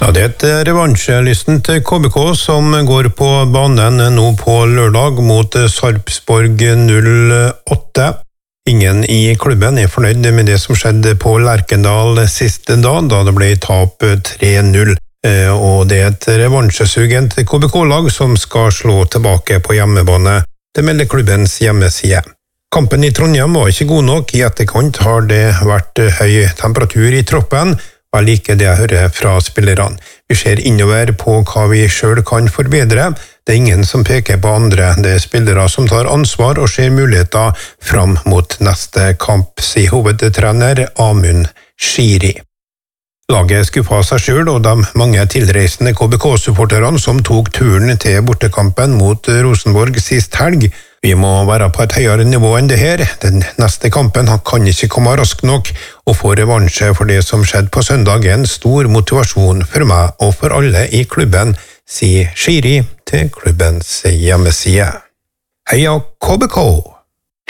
Ja, det er et revansjelysten til KBK som går på banen nå på lørdag mot Sarpsborg 08. Ingen i klubben er fornøyd med det som skjedde på Lerkendal siste dag, da det ble tap 3-0. Og det er et revansjesugent KBK-lag som skal slå tilbake på hjemmebane. Det melder klubbens hjemmeside. Kampen i Trondheim var ikke god nok. I etterkant har det vært høy temperatur i troppen, og jeg liker det jeg hører fra spillerne. Vi ser innover på hva vi selv kan forbedre. Det er ingen som peker på andre. Det er spillere som tar ansvar og ser muligheter fram mot neste kamp, sier hovedtrener Amund Shiri. Laget skuffet seg selv, og de mange tilreisende KBK-supporterne som tok turen til bortekampen mot Rosenborg sist helg. Vi må være på et høyere nivå enn det her. Den neste kampen kan ikke komme raskt nok, og få revansje for det som skjedde på søndag er en stor motivasjon for meg og for alle i klubben, sier Shiri til klubbens hjemmeside. Heia KBK!